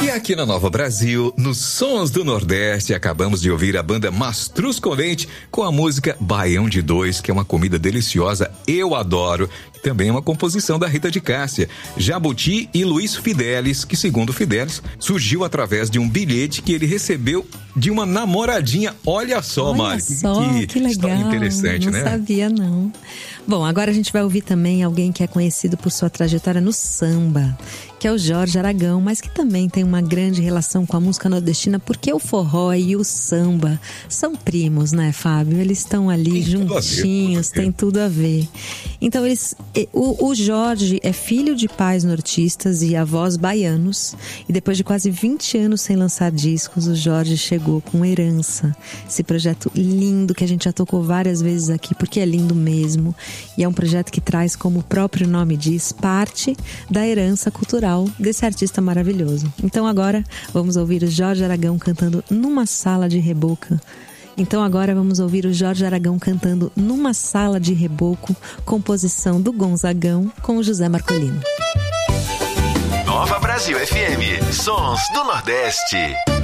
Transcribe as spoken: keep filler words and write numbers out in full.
E aqui na Nova Brasil, nos Sons do Nordeste, acabamos de ouvir a banda Mastruz Convente com a música Baião de Dois, que é uma comida deliciosa, eu adoro. Também é uma composição da Rita de Cássia, Jabuti e Luiz Fidelis, que segundo Fidelis, surgiu através de um bilhete que ele recebeu de uma namoradinha. Olha só, Olha Mari, só, que, que legal, história interessante, não né? Não sabia, não. Bom, agora a gente vai ouvir também alguém que é conhecido por sua trajetória no samba, que é o Jorge Aragão, mas que também tem uma grande relação com a música nordestina, porque o forró e o samba são primos, né, Fábio? Eles estão ali tem juntinhos, tudo tem tudo a ver. Então, eles, o, o Jorge é filho de pais nortistas e avós baianos, e depois de quase vinte anos sem lançar discos, o Jorge chegou com Herança, esse projeto lindo que a gente já tocou várias vezes aqui, porque é lindo mesmo, e é um projeto que traz, como o próprio nome diz, parte da herança cultural desse artista maravilhoso. Então agora vamos ouvir o Jorge Aragão cantando Numa Sala de Reboco. Então agora vamos ouvir o Jorge Aragão cantando Numa Sala de Reboco, composição do Gonzagão com o José Marcolino. Nova Brasil F M, Sons do Nordeste.